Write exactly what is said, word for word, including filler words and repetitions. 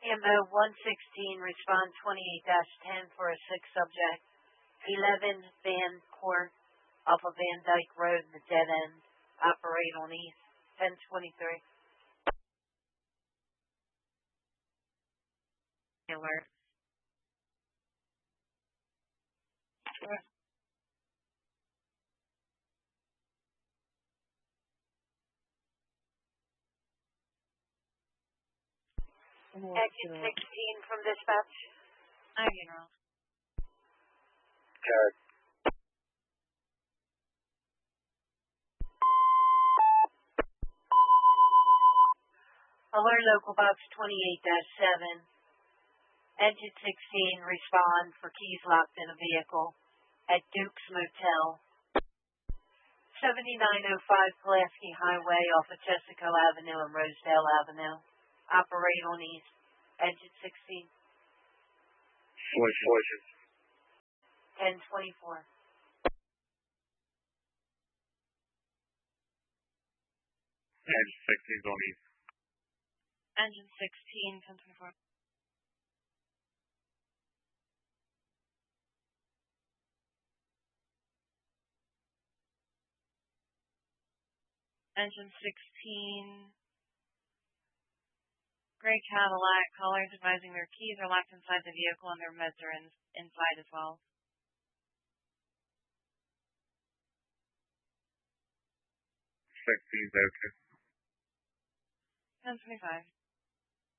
M O one sixteen, respond twenty-eight dash ten for a six subject. eleven Van Court off of Van Dyke Road in the dead end. Operate on east. ten twenty-three. Alert. Exit sixteen from dispatch. Hi, General. Jared. Alert local box twenty-eight dash seven. Exit sixteen, respond for keys locked in a vehicle at Duke's Motel. seventy-nine oh five Pulaski Highway off of Chesaco Avenue and Rosedale Avenue. Operate on east. Exit sixteen. Voices. ten twenty-four. Engine sixteen is on east. Engine sixteen, ten twenty-four. Engine sixteen. Gray Cadillac. Callers advising their keys are locked inside the vehicle and their meds are in, inside as well. sixteen is okay. ten twenty-five.